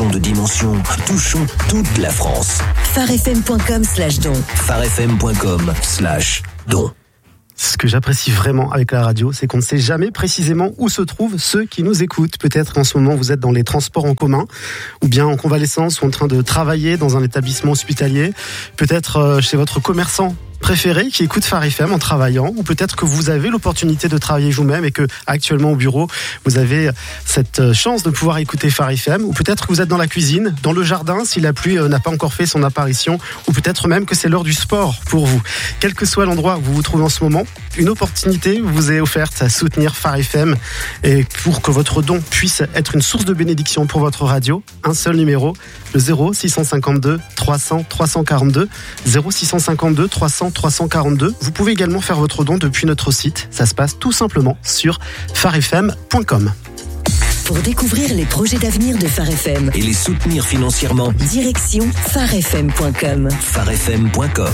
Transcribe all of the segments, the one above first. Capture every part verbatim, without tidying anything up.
changeons de dimension, touchons toute la France. pharefm.com slash don. pharefm.com slash don. Ce que j'apprécie vraiment avec la radio, c'est qu'on ne sait jamais précisément où se trouvent ceux qui nous écoutent. Peut-être en ce moment vous êtes dans les transports en commun, ou bien en convalescence, ou en train de travailler dans un établissement hospitalier, peut-être chez votre commerçant préféré qui écoute Phare F M en travaillant, ou peut-être que vous avez l'opportunité de travailler vous-même et que actuellement au bureau vous avez cette chance de pouvoir écouter Phare F M, ou peut-être que vous êtes dans la cuisine, dans le jardin si la pluie n'a pas encore fait son apparition, ou peut-être même que c'est l'heure du sport pour vous. Quel que soit l'endroit où vous vous trouvez en ce moment, une opportunité vous est offerte à soutenir Phare F M, et pour que votre don puisse être une source de bénédiction pour votre radio, un seul numéro, le zéro six cent cinquante-deux trois cents trois cent quarante-deux, zéro six cent cinquante-deux trois cents trois cent quarante-deux. Vous pouvez également faire votre don depuis notre site. Ça se passe tout simplement sur phare f m point com. Pour découvrir les projets d'avenir de Phare F M et les soutenir financièrement, direction phare f m point com. phare f m point com.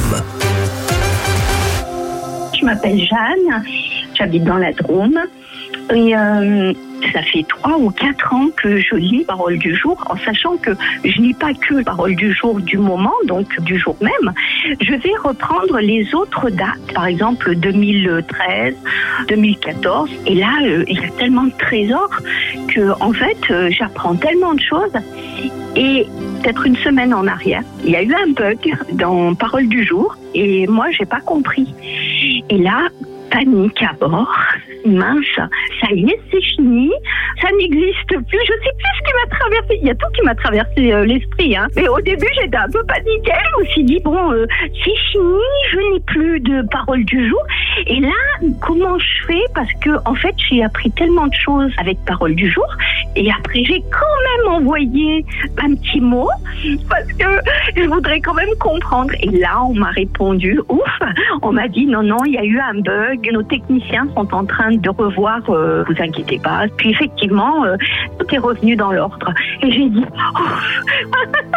Je m'appelle Jeanne, j'habite dans la Drôme et euh, ça fait trois ou quatre ans que je lis Parole du jour, en sachant que je lis pas que Parole du jour du moment, donc du jour même. Je vais reprendre les autres dates, par exemple deux mille treize, deux mille quatorze, et là euh, il y a tellement de trésors que en fait euh, j'apprends tellement de choses. Et peut-être une semaine en arrière, il y a eu un bug dans Parole du jour et moi j'ai pas compris. Et là, panique à bord. Mince, ça y est, c'est fini, ça n'existe plus, je sais plus ce qui m'a traversé, il y a tout qui m'a traversé euh, l'esprit, hein. Mais au début, j'étais un peu paniquée, je me suis dit, bon, euh, c'est fini, je n'ai plus de Parole du jour. Et là, comment je fais? Parce que, en fait, j'ai appris tellement de choses avec Parole du jour, et après, j'ai quand même envoyé un petit mot, parce que je voudrais quand même comprendre. Et là, on m'a répondu, ouf, on m'a dit, non, non, il y a eu un bug, nos techniciens sont en train de revoir, euh, vous inquiétez pas. Puis effectivement, euh, tout est revenu dans l'ordre. Et j'ai dit, oh.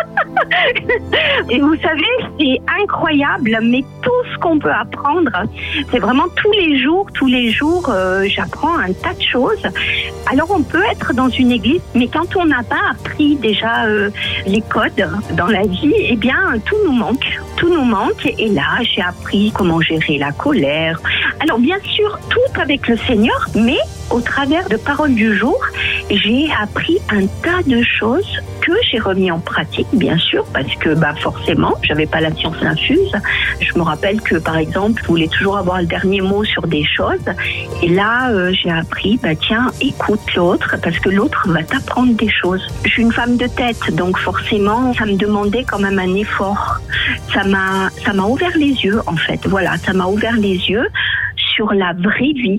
Et vous savez, c'est incroyable, mais tout ce qu'on peut apprendre, c'est vraiment tous les jours, tous les jours, euh, j'apprends un tas de choses. Alors on peut être dans une église, mais quand on n'a pas appris déjà euh, les codes dans la vie, eh bien tout nous manque, tout nous manque. Et là, j'ai appris comment gérer la colère. Alors bien sûr, tout avec le Seigneur, mais au travers de Parole du jour, j'ai appris un tas de choses que j'ai remis en pratique, bien sûr, parce que bah forcément, j'avais pas la science infuse. Je me rappelle que, par exemple, je voulais toujours avoir le dernier mot sur des choses. Et là, euh, j'ai appris, bah tiens, écoute l'autre, parce que l'autre va t'apprendre des choses. Je suis une femme de tête, donc forcément, ça me demandait quand même un effort. Ça m'a, ça m'a ouvert les yeux, en fait. Voilà, ça m'a ouvert les yeux sur la vraie vie.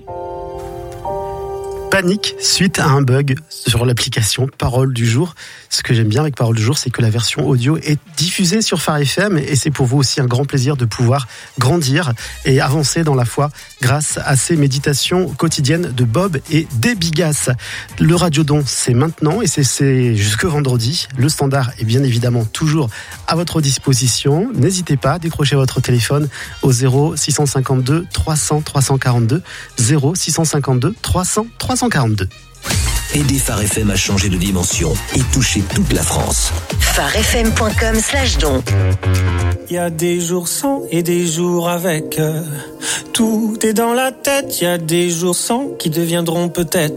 Panique suite à un bug sur l'application Parole du jour. Ce que j'aime bien avec Parole du jour, c'est que la version audio est diffusée sur Phare F M, et c'est pour vous aussi un grand plaisir de pouvoir grandir et avancer dans la foi grâce à ces méditations quotidiennes de Bob et des Bigas. Le Radiodon, c'est maintenant et c'est, c'est jusque vendredi. Le standard est bien évidemment toujours à votre disposition. N'hésitez pas à décrocher votre téléphone au zéro six cent cinquante-deux trois cents trois cent quarante-deux, zéro six cent cinquante-deux trois cents trois cent quarante-deux. Aidez Phare F M à changer de dimension et toucher toute la France. phare f m point com slash don. Il y a des jours sans et des jours avec. Tout est dans la tête. Il y a des jours sans qui deviendront peut-être